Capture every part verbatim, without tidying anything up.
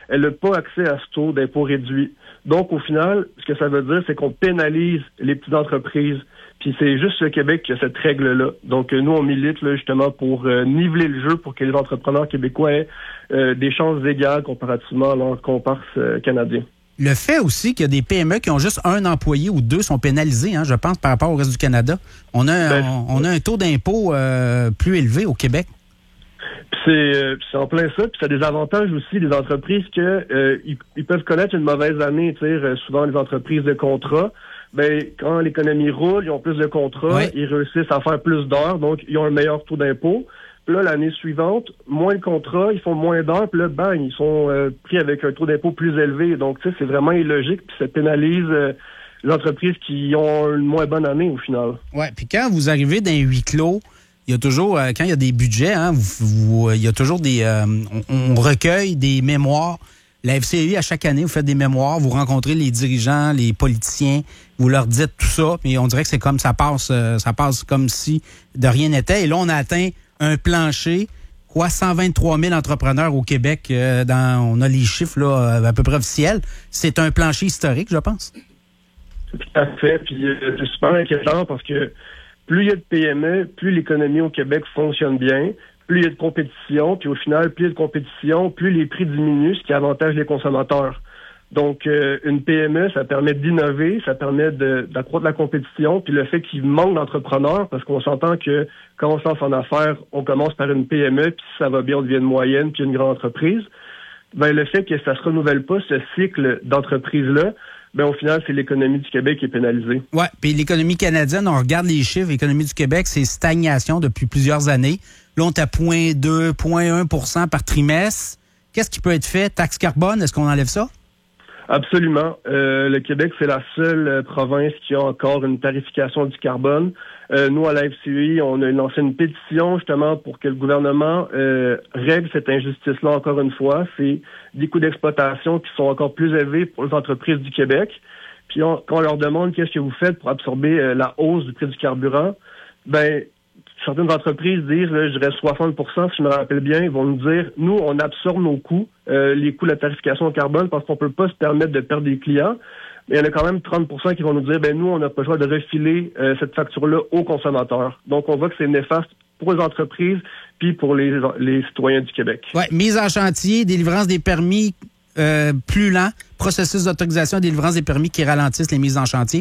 elle n'a pas accès à ce taux d'impôt réduit. Donc, au final, ce que ça veut dire, c'est qu'on pénalise les petites entreprises. Puis c'est juste le Québec qui a cette règle-là. Donc, nous, on milite là, justement pour euh, niveler le jeu pour que les entrepreneurs québécois aient euh, des chances égales comparativement à leurs comparses euh, canadiens. Le fait aussi qu'il y a des P M E qui ont juste un employé ou deux sont pénalisés, hein, je pense, par rapport au reste du Canada. On a, ben, on, on a un taux d'impôt euh, plus élevé au Québec. Puis c'est, euh, c'est en plein ça. Puis ça a des avantages aussi des entreprises que euh, ils, ils peuvent connaître une mauvaise année. Tu sais, euh, souvent les entreprises de contrat, ben quand l'économie roule, ils ont plus de contrats, ouais. Ils réussissent à faire plus d'heures, donc ils ont un meilleur taux d'impôt. Puis là, l'année suivante, moins de contrats, ils font moins d'heures, puis là, bang, ils sont euh, pris avec un taux d'impôt plus élevé. Donc, tu sais, c'est vraiment illogique, puis ça pénalise euh, les entreprises qui ont une moins bonne année au final. Oui, puis quand vous arrivez dans un huis clos, il y a toujours, euh, quand il y a des budgets, hein, vous, vous, il y a toujours des... Euh, on, on recueille des mémoires. La F C I, à chaque année, vous faites des mémoires, vous rencontrez les dirigeants, les politiciens, vous leur dites tout ça, puis on dirait que c'est comme ça passe, euh, ça passe comme si de rien n'était. Et là, on a atteint un plancher, quoi, cent vingt-trois mille entrepreneurs au Québec, euh, dans, on a les chiffres là à peu près officiels. C'est un plancher historique, je pense. Tout à fait, puis euh, c'est super inquiétant parce que plus il y a de P M E, plus l'économie au Québec fonctionne bien, plus il y a de compétition, puis au final, plus il y a de compétition, plus les prix diminuent, ce qui avantage les consommateurs. Donc, euh, une P M E, ça permet d'innover, ça permet de, d'accroître la compétition, puis le fait qu'il manque d'entrepreneurs, parce qu'on s'entend que quand on se lance en affaires, on commence par une P M E, puis si ça va bien, on devient une moyenne, puis une grande entreprise. Ben, le fait que ça se renouvelle pas, ce cycle d'entreprise-là, ben, au final, c'est l'économie du Québec qui est pénalisée. Oui, puis l'économie canadienne, on regarde les chiffres, l'économie du Québec, c'est stagnation depuis plusieurs années. Là, on est à zéro virgule deux, zéro virgule un pour cent par trimestre. Qu'est-ce qui peut être fait? Taxe carbone, est-ce qu'on enlève ça? Absolument. Euh, le Québec, c'est la seule euh, province qui a encore une tarification du carbone. Euh, nous, à la F C I, on a lancé une pétition justement pour que le gouvernement euh, règle cette injustice-là encore une fois. C'est des coûts d'exploitation qui sont encore plus élevés pour les entreprises du Québec. Puis on, quand on leur demande qu'est-ce que vous faites pour absorber euh, la hausse du prix du carburant, ben certaines entreprises disent, là, je dirais soixante pour cent, si je me rappelle bien, ils vont nous dire, nous, on absorbe nos coûts, euh, les coûts de la tarification au carbone, parce qu'on peut pas se permettre de perdre des clients. Mais il y en a quand même trente pour cent qui vont nous dire, ben nous, on n'a pas le choix de refiler euh, cette facture-là aux consommateurs. Donc, on voit que c'est néfaste pour les entreprises puis pour les, les citoyens du Québec. Oui, mise en chantier, délivrance des permis euh, plus lent, processus d'autorisation et délivrance des permis qui ralentissent les mises en chantier.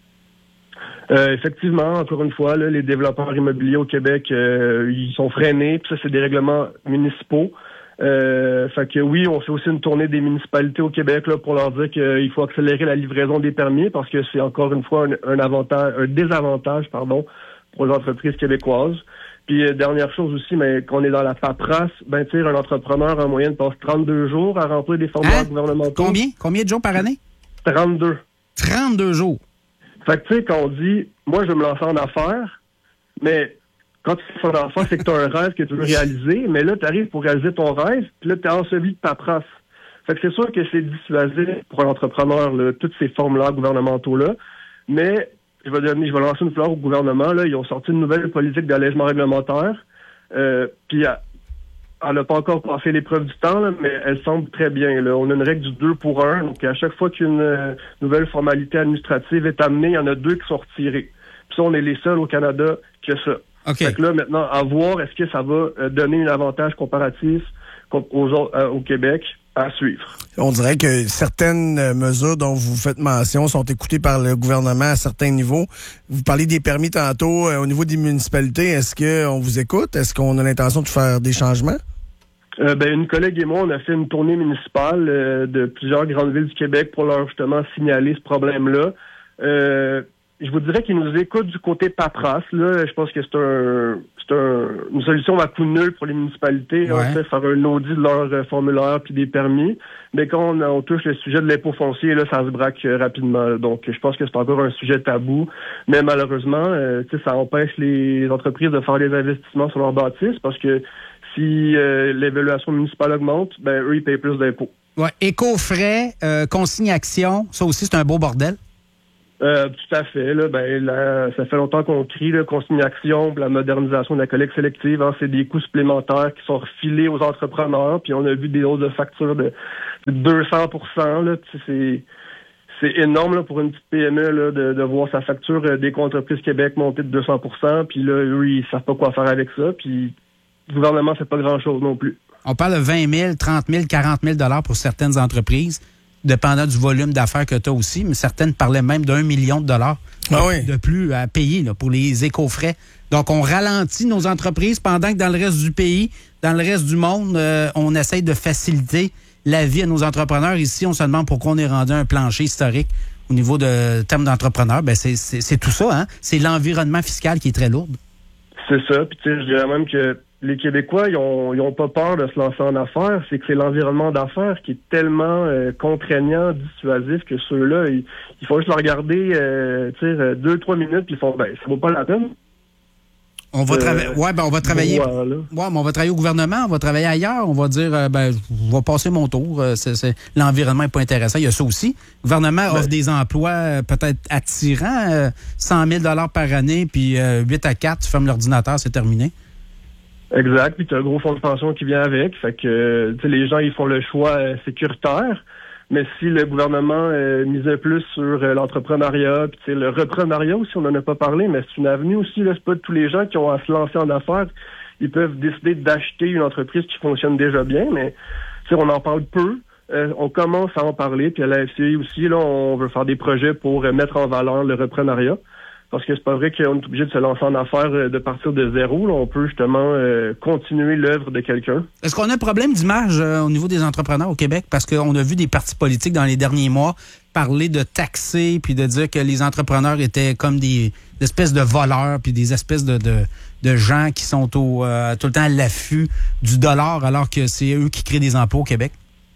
Euh, effectivement, encore une fois, là, les développeurs immobiliers au Québec, euh, ils sont freinés, puis ça, c'est des règlements municipaux. Euh, fait que oui, on fait aussi une tournée des municipalités au Québec là pour leur dire qu'il faut accélérer la livraison des permis parce que c'est encore une fois un, un avantage, un désavantage, pardon, pour les entreprises québécoises. Puis euh, dernière chose aussi, mais quand on est dans la paperasse, ben tu sais, un entrepreneur en moyenne passe trente-deux jours à remplir des formulaires hein? gouvernementaux. Combien? Combien de jours par année? trente-deux. trente-deux jours. Fait que tu sais, quand on dit, moi je vais me lancer en affaires, mais quand tu fais en affaires, c'est que tu as un rêve que tu veux réaliser, mais là, tu arrives pour réaliser ton rêve, puis là, tu es enseveli de paperasse. Fait que c'est sûr que c'est dissuasif pour un entrepreneur, là, tous ces formulaires gouvernementaux-là, mais je vais donner, je vais lancer une fleur au gouvernement, là, ils ont sorti une nouvelle politique d'allègement réglementaire, euh, puis elle n'a pas encore passé l'épreuve du temps, là, mais elle semble très bien. Là. On a une règle du deux pour un, donc à chaque fois qu'une euh, nouvelle formalité administrative est amenée, il y en a deux qui sont retirés. Puis ça, on est les seuls au Canada qui a ça. Okay. Fait que là, maintenant, à voir, est-ce que ça va euh, donner un avantage comparatif aux autres, euh, au Québec à suivre. On dirait que certaines mesures dont vous faites mention sont écoutées par le gouvernement à certains niveaux. Vous parlez des permis tantôt. Euh, au niveau des municipalités, est-ce qu'on vous écoute? Est-ce qu'on a l'intention de faire des changements? Euh, ben, une collègue et moi, on a fait une tournée municipale euh, de plusieurs grandes villes du Québec pour leur justement signaler ce problème-là. Euh, je vous dirais qu'ils nous écoutent du côté paperasse. Là, je pense que c'est un, c'est un, une solution à coup nul pour les municipalités. Ouais. On fait faire un audit de leurs euh, formulaires puis des permis. Mais quand on, on touche le sujet de l'impôt foncier, là, ça se braque euh, rapidement. Là. Donc, je pense que c'est encore un sujet tabou. Mais malheureusement, euh, ça empêche les entreprises de faire des investissements sur leurs bâtisses parce que si euh, l'évaluation municipale augmente, ben eux, ils payent plus d'impôts. Ouais. Éco-frais, euh, consigne-action, ça aussi, c'est un beau bordel. Euh, tout à fait. Là, ben, là, ça fait longtemps qu'on crie là, consignation, la modernisation de la collecte sélective. Hein, c'est des coûts supplémentaires qui sont refilés aux entrepreneurs. Puis on a vu des hausses de factures de deux cents pour cent, là, c'est, c'est énorme là, pour une petite P M E là, de, de voir sa facture euh, d'Éco-entreprises Québec monter de deux cents pour cent, puis là, eux, ils savent pas quoi faire avec ça, puis le gouvernement fait pas grand-chose non plus. On parle de vingt mille, trente mille, quarante mille dollars pour certaines entreprises, dépendant du volume d'affaires que tu as aussi, mais certaines parlaient même d'un million de dollars ah oui. de plus à payer là, pour les éco-frais. Donc, on ralentit nos entreprises pendant que dans le reste du pays, dans le reste du monde, euh, on essaye de faciliter la vie à nos entrepreneurs. Ici, on se demande pourquoi on est rendu à un plancher historique au niveau de termes d'entrepreneurs. Ben, c'est, c'est, c'est tout ça, hein? C'est l'environnement fiscal qui est très lourd. C'est ça. Puis, tu sais, je dirais même que les Québécois, ils ont, ils ont pas peur de se lancer en affaires. C'est que c'est l'environnement d'affaires qui est tellement euh, contraignant, dissuasif que ceux-là, il, il faut juste le regarder, euh, tu sais, deux, trois minutes, puis ils font, ben, ça vaut pas la peine. On va, trava- euh, ouais, ben, on va travailler. Ouais, mais on va travailler au gouvernement, on va travailler ailleurs, on va dire, euh, ben, je vais passer mon tour. Euh, c'est, c'est, l'environnement n'est pas intéressant. Il y a ça aussi. Le gouvernement ben, offre des emplois euh, peut-être attirants, euh, cent mille dollars par année, puis euh, huit à quatre, tu fermes l'ordinateur, c'est terminé. Exact. Puis tu as un gros fonds de pension qui vient avec. Fait que, tu sais, les gens, ils font le choix euh, sécuritaire. Mais si le gouvernement euh, misait plus sur euh, l'entrepreneuriat, puis tu sais, le reprenariat aussi, on n'en a pas parlé, mais c'est une avenue aussi, là, c'est pas tous les gens qui ont à se lancer en affaires. Ils peuvent décider d'acheter une entreprise qui fonctionne déjà bien, mais tu sais, on en parle peu. Euh, on commence à en parler, puis à la F C I aussi, là, on veut faire des projets pour euh, mettre en valeur le reprenariat. Parce que c'est pas vrai qu'on est obligé de se lancer en affaires euh, de partir de zéro. Là, on peut justement euh, continuer l'œuvre de quelqu'un. Est-ce qu'on a un problème d'image euh, au niveau des entrepreneurs au Québec? Parce qu'on a vu des partis politiques dans les derniers mois parler de taxer puis de dire que les entrepreneurs étaient comme des, des espèces de voleurs puis des espèces de, de, de gens qui sont au, euh, tout le temps à l'affût du dollar alors que c'est eux qui créent des emplois au Québec.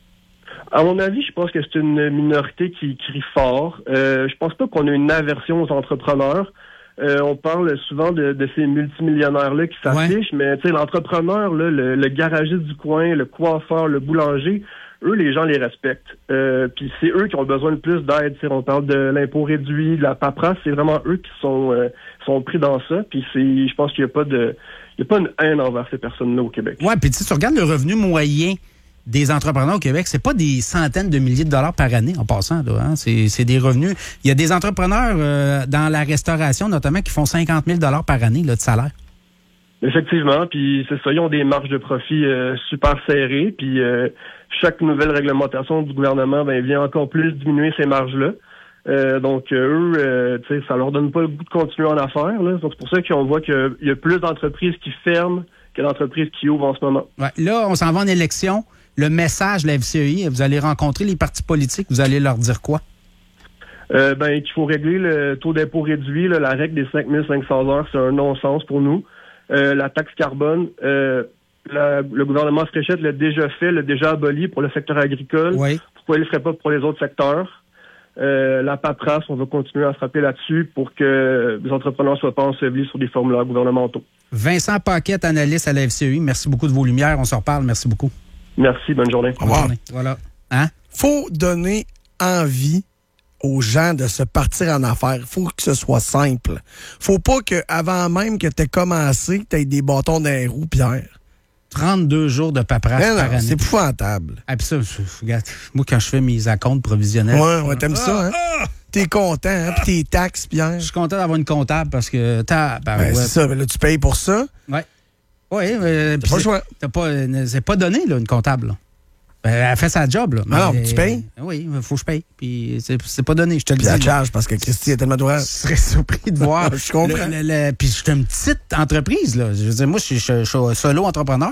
À mon avis, je pense que c'est une minorité qui crie fort. Euh, je pense pas qu'on a une aversion aux entrepreneurs. Euh, on parle souvent de, de ces multimillionnaires-là qui s'affichent, ouais. mais tu sais, l'entrepreneur, là, le, le garagiste du coin, le coiffeur, le boulanger, eux, les gens les respectent. Euh, Puis c'est eux qui ont besoin de plus d'aide. T'sais, on parle de l'impôt réduit, de la paperasse, c'est vraiment eux qui sont euh, sont pris dans ça. Puis c'est, je pense qu'il n'y a pas de, il y a pas une haine envers ces personnes-là au Québec. Ouais, puis tu tu regardes le revenu moyen des entrepreneurs au Québec, c'est pas des centaines de milliers de dollars par année en passant. Là, hein? c'est, c'est des revenus. Il y a des entrepreneurs euh, dans la restauration notamment qui font cinquante mille dollars par année là, de salaire. Effectivement, puis c'est ça, ils ont des marges de profit euh, super serrées, puis euh, chaque nouvelle réglementation du gouvernement ben, vient encore plus diminuer ces marges-là. Euh, donc eux, euh, tu sais, ça leur donne pas le goût de continuer en affaires. Là. Donc c'est pour ça qu'on voit qu'il y a plus d'entreprises qui ferment que d'entreprises qui ouvrent en ce moment. Ouais, là, on s'en va en élection. Le message de la F C E I, vous allez rencontrer les partis politiques, vous allez leur dire quoi? Euh, ben, qu'il faut régler le taux d'impôt réduit. Là, la règle des cinq mille cinq cents heures, c'est un non-sens pour nous. Euh, la taxe carbone, euh, la, le gouvernement Fréchette l'a déjà fait, l'a déjà aboli pour le secteur agricole. Oui. Pourquoi il ne le ferait pas pour les autres secteurs? Euh, la paperasse, on va continuer à se frapper là-dessus pour que les entrepreneurs ne soient pas ensevelis sur des formulaires gouvernementaux. Vincent Paquette, analyste à la F C E I, merci beaucoup de vos lumières. On se reparle. Merci beaucoup. Merci, bonne journée. Bonne journée. Voilà. Hein? Faut donner envie aux gens de se partir en affaires. Faut que ce soit simple. Faut pas que avant même que tu aies commencé, tu aies des bâtons dans les roues, Pierre. trente-deux jours de paperasse non, par année. C'est épouvantable. Ah, pis ça, regarde, moi, quand je fais mes acomptes provisionnels... Ouais, ouais, t'aimes ah, ça, hein? Ah, t'es content, hein? Puis tes taxes, Pierre. Je suis content d'avoir une comptable parce que t'as... Ben, ben, ouais. C'est ça, mais là, tu payes pour ça. Ouais. Oui, mais... T'as pas le choix. T'as pas, c'est pas donné, là, une comptable, là. Ben, elle fait sa job, là. Ah non, tu payes? Oui, il faut que je paye. Puis c'est, c'est pas donné, je te le dis. Puis la charge parce que Christy est tellement d'ouvrage. Je serais surpris de voir. Je comprends. Le, le, le, puis je suis une petite entreprise, là. Je veux dire, moi, je suis, je, je suis solo entrepreneur.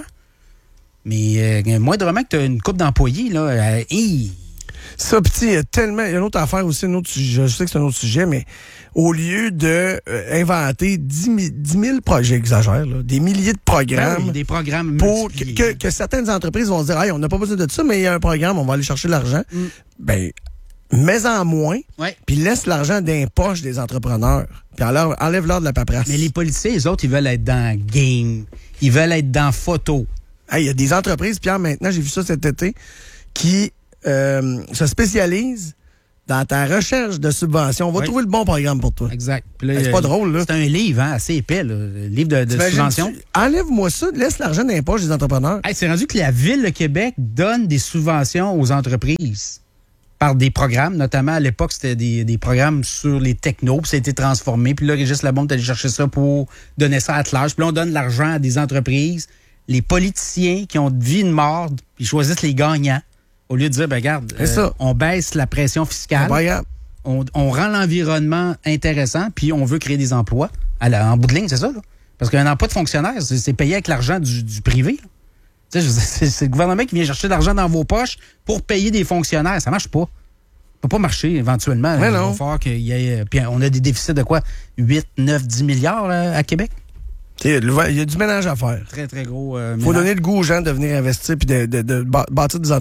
Mais euh, moindrement que tu as une couple d'employés, là, euh, hi. Ça, petit, il y a tellement... Il y a une autre affaire aussi, un autre sujet, je sais que c'est un autre sujet, mais au lieu de euh, inventer dix mille projets, j'exagère, là, des milliers de programmes... Ben oui, des programmes pour que, que, que certaines entreprises vont se dire « Hey, on n'a pas besoin de ça, mais il y a un programme, on va aller chercher l'argent. Mm. » Ben, mets-en moins, ouais. Puis laisse l'argent dans les poches des entrepreneurs. Puis enlève-leur de la paperasse. Mais les policiers, les autres, ils veulent être dans game. Ils veulent être dans photo. Il hey, y a des entreprises, Pierre, maintenant, j'ai vu ça cet été, qui... Euh, se spécialise dans ta recherche de subvention, on va oui. trouver le bon programme pour toi. Exact. Puis là, Ben, c'est pas drôle, là. C'est un livre hein, assez épais, là, le livre de, de subvention. Enlève-moi ça, laisse l'argent dans les poches des entrepreneurs. Hey, c'est rendu que la Ville de Québec donne des subventions aux entreprises par des programmes, notamment à l'époque, c'était des, des programmes sur les technos, puis ça a été transformé. Puis là, Régis Labombe est allé chercher ça pour donner ça à Attelage. Puis là, on donne l'argent à des entreprises. Les politiciens qui ont de vie de mort, ils choisissent les gagnants. Au lieu de dire, ben regarde, euh, on baisse la pression fiscale, on, on rend l'environnement intéressant, puis on veut créer des emplois. À la, en bout de ligne, c'est ça, là. Parce qu'un emploi de fonctionnaire, c'est, c'est payé avec l'argent du, du privé. Tu sais, c'est, c'est le gouvernement qui vient chercher de l'argent dans vos poches pour payer des fonctionnaires. Ça marche pas. Ça peut pas marcher éventuellement. Mais Il non. va falloir qu'il y ait. Puis on a des déficits de quoi? huit, neuf, dix milliards là, à Québec? Il y a du ménage à faire. Très, très gros. Il euh, faut donner le goût aux gens de venir investir puis de, de, de bâtir des entreprises.